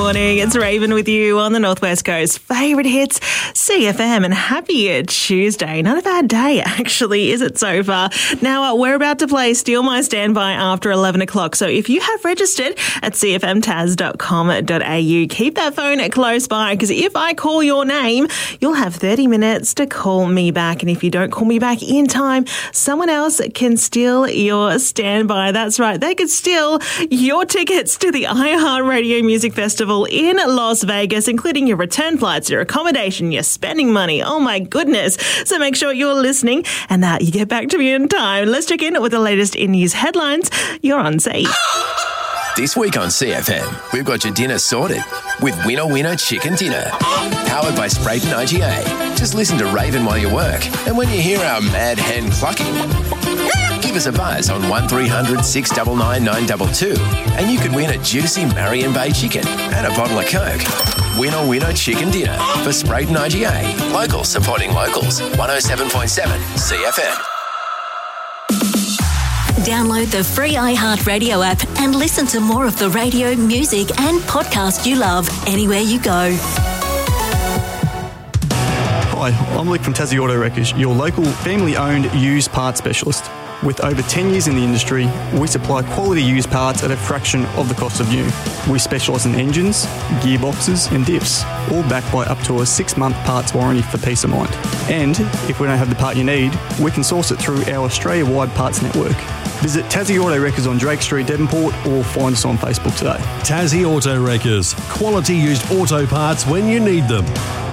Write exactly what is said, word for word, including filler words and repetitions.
morning. It's Raven with you on the Northwest Coast. Favourite hits, C F M, and happy Tuesday. Not a bad day, actually, is it so far? Now, uh, we're about to play Steal My Standby after eleven o'clock. So if you have registered at c f m taz dot com dot a u, keep that phone close by, because if I call your name, you'll have thirty minutes to call me back. And if you don't call me back in time, someone else can steal your standby. That's right. They could steal your tickets to the iHeartRadio Music Festival in Las Vegas, including your return flights, your accommodation, your spending money. Oh my goodness. So make sure you're listening and that you get back to me in time. Let's check in with the latest in news headlines. You're on Safe. This week on C F M, we've got your dinner sorted with Winner Winner Chicken Dinner. Powered by Sprayton I G A. Just listen to Raven while you work. And when you hear our mad hen clucking, give us a buzz on one three hundred six nine nine nine two two and you could win a juicy Marion Bay chicken and a bottle of Coke. Winner Winner Chicken Dinner for Sprayton I G A. Locals supporting locals. one oh seven point seven C F M. Download the free iHeartRadio app and listen to more of the radio, music and podcast you love anywhere you go. Hi, I'm Luke from Tassie Auto Wreckers, your local family-owned used parts specialist. With over ten years in the industry, we supply quality used parts at a fraction of the cost of new. We specialise in engines, gearboxes and diffs, all backed by up to a six-month parts warranty for peace of mind. And if we don't have the part you need, we can source it through our Australia-wide parts network. Visit Tassie Auto Wreckers on Drake Street, Devonport, or find us on Facebook today. Tassie Auto Wreckers, quality used auto parts when you need them.